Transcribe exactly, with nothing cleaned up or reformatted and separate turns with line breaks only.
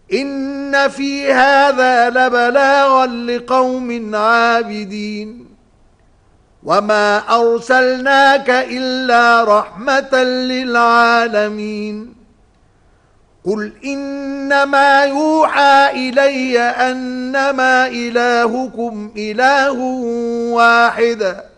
إن في هذا لبلاغا لقوم عابدين وما أرسلناك إلا رحمة للعالمين قل إنما يوحى إلي أنما إلهكم إله واحد